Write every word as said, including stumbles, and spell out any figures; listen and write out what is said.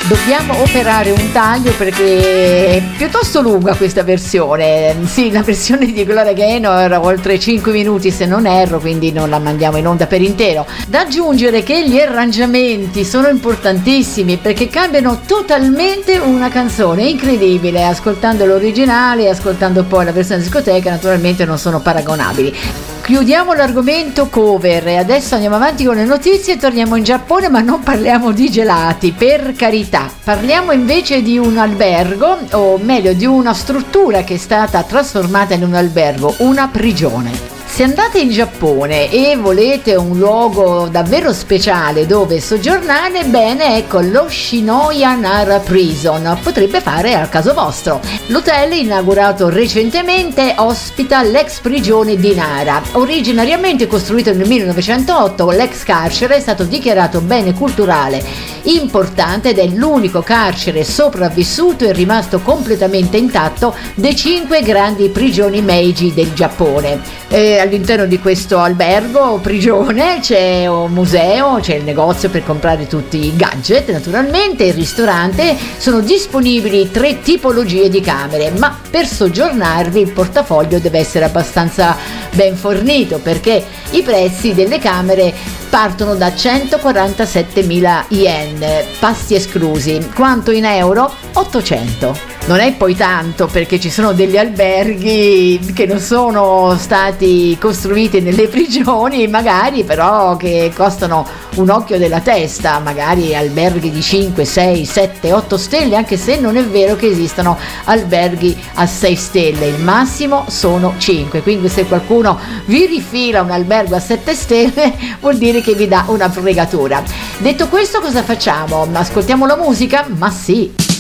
Dobbiamo operare un taglio perché è piuttosto lunga questa versione. Sì, la versione di Gloria Gaynor era oltre cinque minuti se non erro, quindi non la mandiamo in onda per intero. Da aggiungere che gli arrangiamenti sono importantissimi perché cambiano totalmente una canzone, è incredibile, ascoltando l'originale e ascoltando poi la versione discoteca naturalmente non sono paragonabili. Chiudiamo l'argomento cover e adesso andiamo avanti con le notizie e torniamo in Giappone, ma non parliamo di gelati, per carità. Parliamo invece di un albergo, o meglio di una struttura che è stata trasformata in un albergo, una prigione. Se andate in Giappone e volete un luogo davvero speciale dove soggiornare, bene, ecco, lo Shinoya Nara Prison potrebbe fare al caso vostro. L'hotel, inaugurato recentemente, ospita l'ex prigione di Nara. Originariamente costruito nel millenovecentootto, l'ex carcere è stato dichiarato bene culturale importante ed è l'unico carcere sopravvissuto e rimasto completamente intatto dei cinque grandi prigioni Meiji del Giappone. E all'interno di questo albergo o prigione c'è un museo, c'è il negozio per comprare tutti i gadget, naturalmente il ristorante. Sono disponibili tre tipologie di camere, ma per soggiornarvi il portafoglio deve essere abbastanza ben fornito perché i prezzi delle camere partono da centoquarantasettemila yen, pasti esclusi. Quanto in euro? ottocento. Non è poi tanto perché ci sono degli alberghi che non sono stati costruiti nelle prigioni, magari però che costano un occhio della testa, magari alberghi di cinque, sei, sette, otto stelle, anche se non è vero che esistano alberghi a sei stelle, il massimo sono cinque, quindi se qualcuno vi rifila un albergo a sette stelle vuol dire che vi dà una fregatura. Detto questo, cosa facciamo? Ascoltiamo la musica? Ma sì!